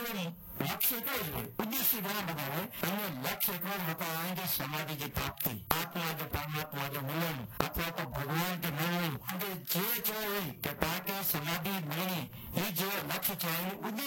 લક્ષ્ય કઈ છે? ઉદ્દેશ્ય ઘણા બધા હોય. એનું લક્ષ્ય એટલું હોતા હોય કે સમાધિ પ્રાપ્તિ, આત્મા કે પરમાત્મા કે મિલન, અથવા તો ભગવાન કે મળવું, જે હોય કે પાકે સમાધિ મેળવી, એ જે લક્ષ્ય છે એનું ઉદ્દેશ્ય